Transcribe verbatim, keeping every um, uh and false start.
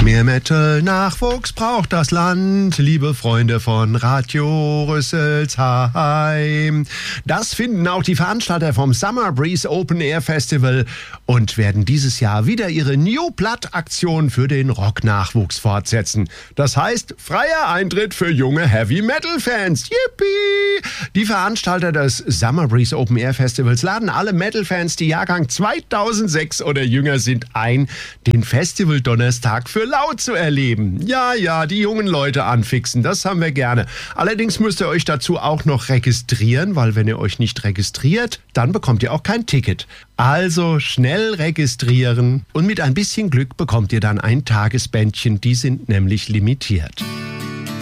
Mehr Metal-Nachwuchs braucht das Land, liebe Freunde von Radio Rüsselsheim. Das finden auch die Veranstalter vom Summer Breeze Open Air Festival und werden dieses Jahr wieder ihre New Blood-Aktion für den Rock-Nachwuchs fortsetzen. Das heißt, freier Eintritt für junge Heavy-Metal-Fans. Yippie! Die Veranstalter des Summer Breeze Open Air Festivals laden alle Metal-Fans, die Jahrgang zweitausendsechs oder jünger sind, ein, den Festival-Donnerstag für laut zu erleben. Ja, ja, die jungen Leute anfixen, das haben wir gerne. Allerdings müsst ihr euch dazu auch noch registrieren, weil wenn ihr euch nicht registriert, dann bekommt ihr auch kein Ticket. Also schnell registrieren und mit ein bisschen Glück bekommt ihr dann ein Tagesbändchen, die sind nämlich limitiert.